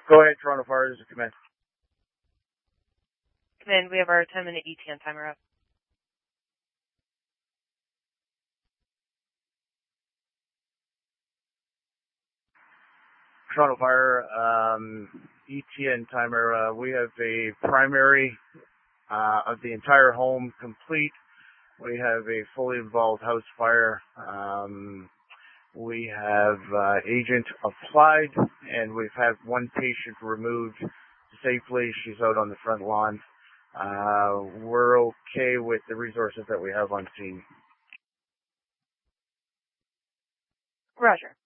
Go ahead, Toronto Fire. This is Command. Command, we have our 10-minute ETN timer up. Toronto Fire, ETN timer. We have a primary of the entire home complete. We have a fully involved house fire. We have agent applied, and we've had one patient removed safely. She's out on the front lawn. We're okay with the resources that we have on scene. Roger.